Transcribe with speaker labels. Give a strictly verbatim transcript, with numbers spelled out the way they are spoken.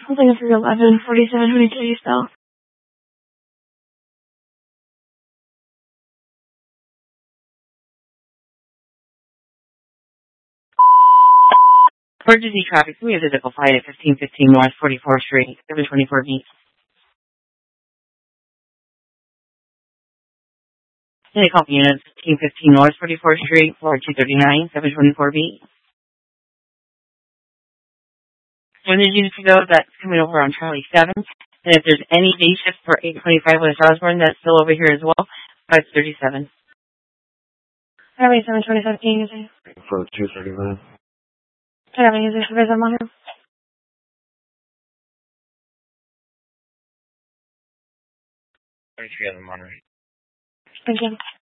Speaker 1: Holding for eleven forty-seven twenty-three still.
Speaker 2: Emergency traffic. We have physical flight at fifteen fifteen North forty-fourth Street, seven twenty-four B. Helicopter units, fifteen fifteen North forty-fourth Street, floor two thirty-nine, seven twenty-four B. When the unit to go, that's coming over on Charlie seven. And if there's any day shift for eight twenty-five West Osborne, that's still over here as well, five thirty-seven.
Speaker 1: Charlie seven twenty-seven, can you say?
Speaker 3: For two thirty-nine.
Speaker 1: Charlie, is there service on monitor?
Speaker 3: thirty-three on the monitor.
Speaker 1: Thank you.